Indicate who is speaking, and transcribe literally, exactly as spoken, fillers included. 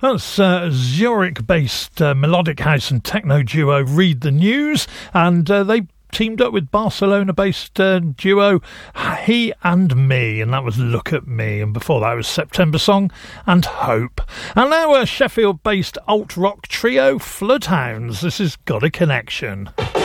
Speaker 1: That's uh, Zurich-based uh, melodic house and techno duo Read the News, and uh, they teamed up with Barcelona-based uh, duo He and Me, and that was Look at Me, and before that was September Song and Hope. And now a Sheffield-based alt-rock trio Floodhounds. This is Got a Connection.